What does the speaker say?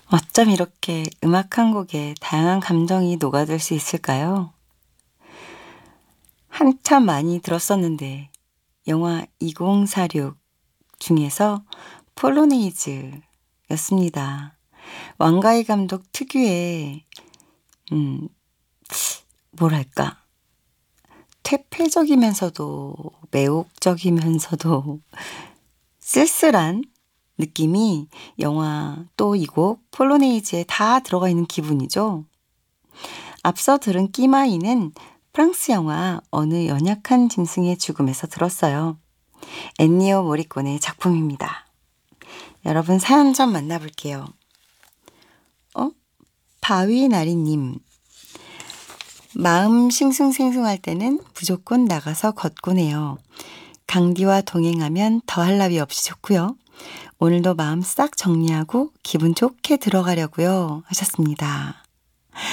어쩜 이렇게 음악 한 곡에 다양한 감정이 녹아들 수 있을까요? 한참 많이 들었었는데 영화 2046 중에서 폴로네이즈였습니다. 왕가희 감독 특유의 음 뭐랄까 퇴폐적이면서도 매혹적이면서도 쓸쓸한 느낌이 영화 또 이 곡 폴로네이즈에 다 들어가 있는 기분이죠. 앞서 들은 끼마이는 프랑스 영화 어느 연약한 짐승의 죽음에서 들었어요. 엔니오 모리코네 작품입니다. 여러분 사연 좀 만나볼게요. 바위나리님. 마음 싱숭생숭할 때는 무조건 나가서 걷곤 해요. 강디와 동행하면 더할 나위 없이 좋고요. 오늘도 마음 싹 정리하고 기분 좋게 들어가려고요 하셨습니다.